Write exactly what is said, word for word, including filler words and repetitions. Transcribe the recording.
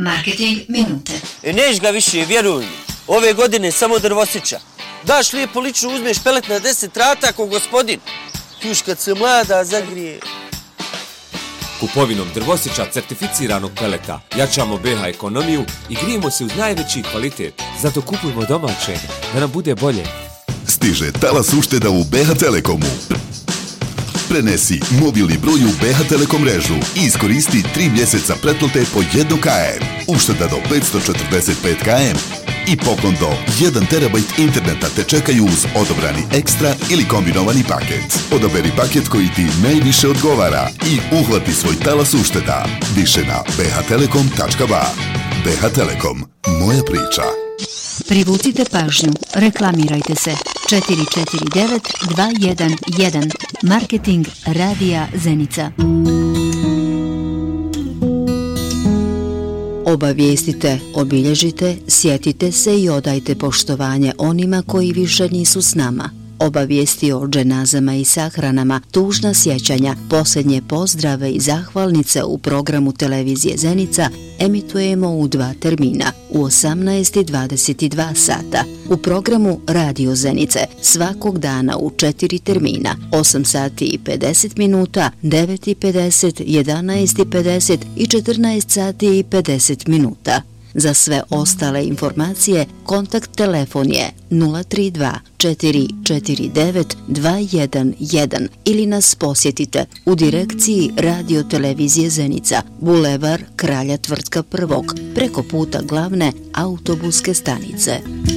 Marketing minute. E neš ga više, vjeruj mi. Ove godine samo drvosića. Daš lijepo lično, uzmeš pelet na deset rata ko gospodin. Još kad se mlada zagrije. Kupovinom drvosića certificiranog peleta jačamo B H ekonomiju i grijemo se uz najveći kvalitet. Zato kupujmo domaće, da nam bude bolje. Stiže talas ušteda u B H Telekomu. Prenesi mobilni broj u B H Telekom mrežu i iskoristi tri mjeseca pretplate po jedan kilometar. Ušteda do petsto četrdeset pet kilometara i poklon do jedan terabajt interneta te čekaju uz odobrani ekstra ili kombinovani paket. Odaberi paket koji ti najviše odgovara i uhvati svoj talas ušteda. Više na b h telekom tačka b a. B H Telekom. Moja priča. Privucite pažnju. Reklamirajte se. četiri četiri devet dva jedan jedan. Marketing radija Zenica. Obavijestite, obilježite, sjetite se i odajte poštovanje onima koji više nisu s nama. Obavijesti o dženazama i sahranama, tužna sjećanja, posljednje pozdrave i zahvalnice u programu televizije Zenica emitujemo u dva termina, u osamnaest i dvadeset dva sata. U programu Radio Zenice svakog dana u četiri termina, osam sati i pedeset minuta, devet i pedeset, jedanaest i pedeset i četrnaest sati i pedeset minuta. Za sve ostale informacije kontakt telefon je nula tri dva četiri četiri devet dva jedan jedan ili nas posjetite u direkciji Radio Televizije Zenica, Bulevar Kralja Tvrtka prvog, preko puta glavne autobuske stanice.